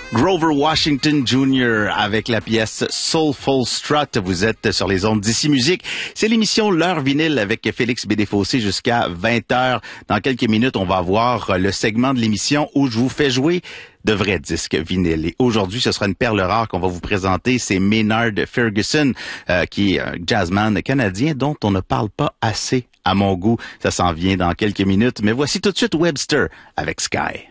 Grover Washington Jr. avec la pièce Soulful Strut. Vous êtes sur les ondes d'Ici Musique. C'est l'émission L'heure vinyle avec Félix Bédéfossé jusqu'à 20h. Dans quelques minutes, on va avoir le segment de l'émission où je vous fais jouer de vrais disques vinyles. Et aujourd'hui, ce sera une perle rare qu'on va vous présenter. C'est Maynard Ferguson, qui est un jazzman canadien dont on ne parle pas assez à mon goût. Ça s'en vient dans quelques minutes. Mais voici tout de suite Webster avec Sky.